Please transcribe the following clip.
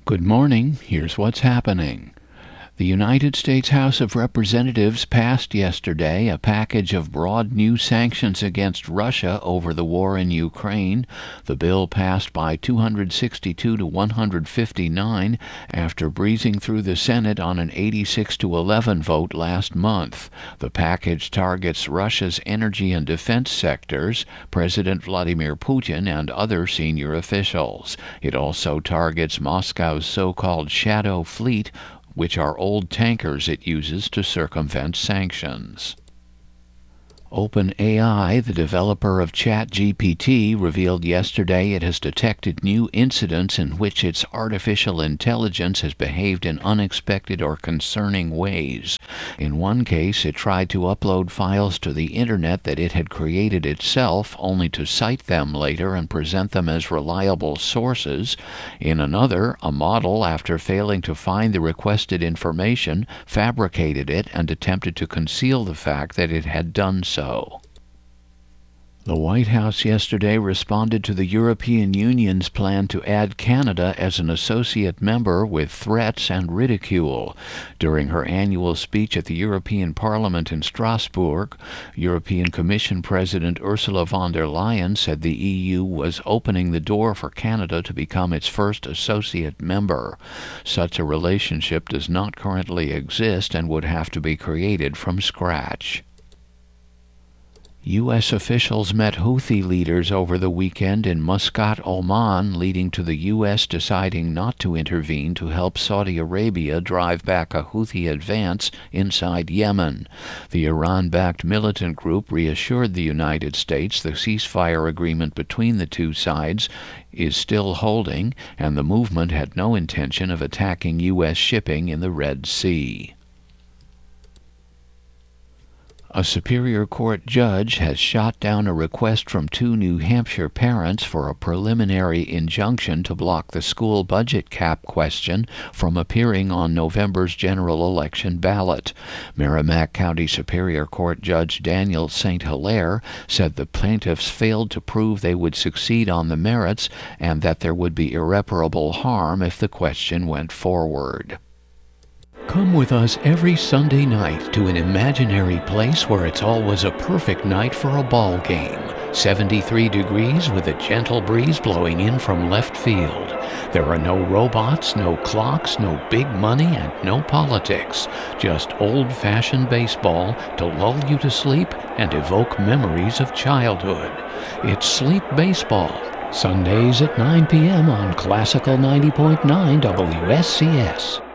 Good morning. Here's what's happening. The United States House of Representatives passed yesterday a package of broad new sanctions against Russia over the war in Ukraine. The bill passed by 262 to 159 after breezing through the Senate on an 86 to 11 vote last month. The package targets Russia's energy and defense sectors, President Vladimir Putin and other senior officials. It also targets Moscow's so-called shadow fleet, which are old tankers it uses to circumvent sanctions. OpenAI, the developer of ChatGPT, revealed yesterday it has detected new incidents in which its artificial intelligence has behaved in unexpected or concerning ways. In one case, it tried to upload files to the Internet that it had created itself, only to cite them later and present them as reliable sources. In another, a model, after failing to find the requested information, fabricated it and attempted to conceal the fact that it had done so. The White House yesterday responded to the European Union's plan to add Canada as an associate member with threats and ridicule. During her annual speech at the European Parliament in Strasbourg, European Commission President Ursula von der Leyen said the EU was opening the door for Canada to become its first associate member. Such a relationship does not currently exist and would have to be created from scratch. U.S. officials met Houthi leaders over the weekend in Muscat, Oman, leading to the U.S. deciding not to intervene to help Saudi Arabia drive back a Houthi advance inside Yemen. The Iran-backed militant group reassured the United States the ceasefire agreement between the two sides is still holding, and the movement had no intention of attacking U.S. shipping in the Red Sea. A Superior Court judge has shot down a request from two New Hampshire parents for a preliminary injunction to block the school budget cap question from appearing on November's general election ballot. Merrimack County Superior Court Judge Daniel St. Hilaire said the plaintiffs failed to prove they would succeed on the merits and that there would be irreparable harm if the question went forward. Come with us every Sunday night to an imaginary place where it's always a perfect night for a ball game. 73 degrees with a gentle breeze blowing in from left field. There are no robots, no clocks, no big money, and no politics. Just old-fashioned baseball to lull you to sleep and evoke memories of childhood. It's Sleep Baseball, Sundays at 9 p.m. on Classical 90.9 WSCS.